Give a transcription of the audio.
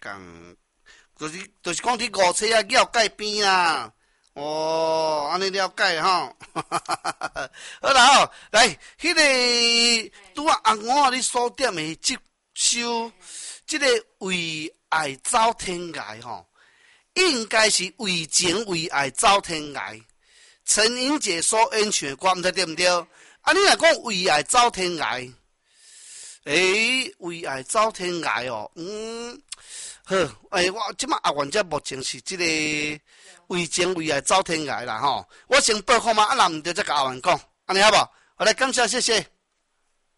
讲，就是讲伫误车啊绕界边啊。哦，安尼了解吼，好啦吼，来，迄个拄啊红我你所点的这首，这个为爱走天涯吼，应该是为情为爱走天涯。陈英姐所演唱的歌，毋知对毋对？啊，你若讲为爱走天涯，为爱走天涯哦，好，我即马阿元这目前是这个为情为爱走天涯啦吼，我先报看嘛，啊，若毋对再甲阿元讲，安尼好无？好来，感谢，谢谢。